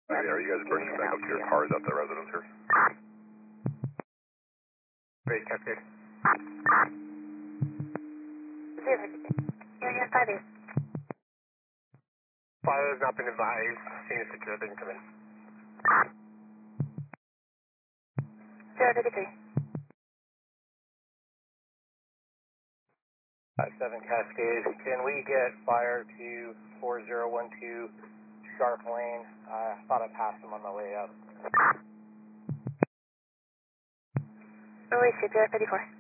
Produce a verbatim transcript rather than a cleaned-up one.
Are you guys bringing back up to your cars at the residence here? Great, Cascade. Area five is. Fire has not been advised. Scene is secure, they can come in. zero fifty-three. five seven Cascade, can we get fire to four zero one two Sharp Lane? I thought I passed them on the way up. Release zero fifty-four.